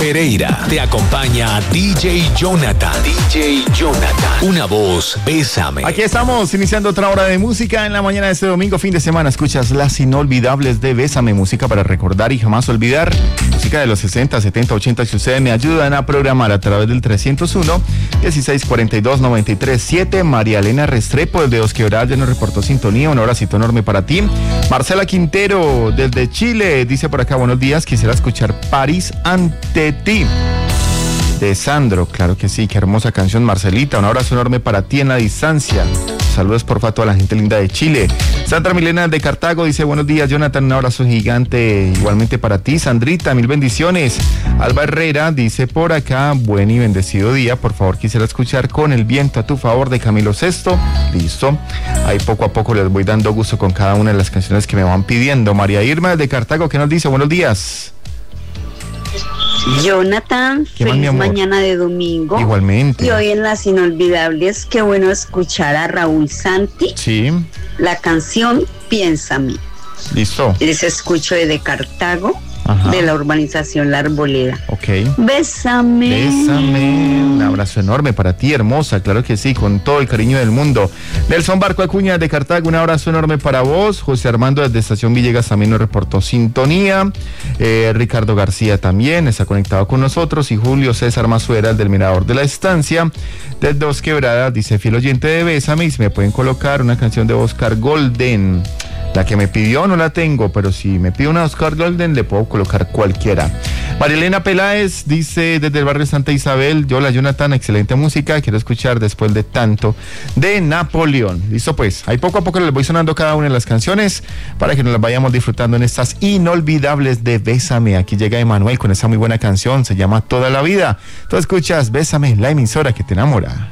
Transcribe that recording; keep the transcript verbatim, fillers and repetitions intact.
Pereira te acompaña D J Jonathan. D J Jonathan. Una voz, bésame. Aquí estamos iniciando otra hora de música en la mañana de este domingo, fin de semana. Escuchas las inolvidables de Bésame, música para recordar y jamás olvidar. Música de los sesenta, setenta, ochenta que ustedes me ayudan a programar a través del trescientos uno, dieciséis cuarenta y dos, noventa y tres siete. María Elena Restrepo, desde Dos Quebradas, ya nos reportó sintonía. Un abracito enorme para ti. Marcela Quintero, desde Chile, dice por acá, buenos días, quisiera escuchar París ante ti, de Sandro. Claro que sí, qué hermosa canción, Marcelita. Un abrazo enorme para ti en la distancia. Saludos porfa a toda la gente linda de Chile. Sandra Milena de Cartago dice, buenos días Jonathan, un abrazo gigante igualmente para ti. Sandrita, mil bendiciones. Alba Herrera dice por acá, buen y bendecido día, por favor quisiera escuchar Con el viento a tu favor de Camilo Sesto. Listo, ahí poco a poco les voy dando gusto con cada una de las canciones que me van pidiendo. María Irma de Cartago, ¿qué nos dice? Buenos días Jonathan, feliz mañana de domingo. Igualmente. Y hoy en las inolvidables, qué bueno escuchar a Raúl Santi. Sí. La canción Piénsame. Listo. Les escucho desde Cartago. Ajá. De la urbanización La Arboleda. Ok. Bésame. Bésame. Un abrazo enorme para ti, hermosa. Claro que sí, con todo el cariño del mundo. Nelson Barco Acuña de Cartago, un abrazo enorme para vos. José Armando desde Estación Villegas también nos reportó sintonía. Eh, Ricardo García también está conectado con nosotros. Y Julio César Mazuera, del Mirador de la Estancia, de Dos Quebradas, dice fiel oyente de Bésame. Y si me pueden colocar una canción de Oscar Golden. La que me pidió no la tengo, pero si me pide una Oscar Golden le puedo colocar cualquiera. Marilena Peláez dice desde el barrio Santa Isabel, yo la Jonathan, excelente música, quiero escuchar Después de tanto de Napoleón. Listo pues, ahí poco a poco les voy sonando cada una de las canciones para que nos las vayamos disfrutando en estas inolvidables de Bésame. Aquí llega Emanuel con esa muy buena canción, se llama Toda la Vida. Tú escuchas Bésame, la emisora que te enamora.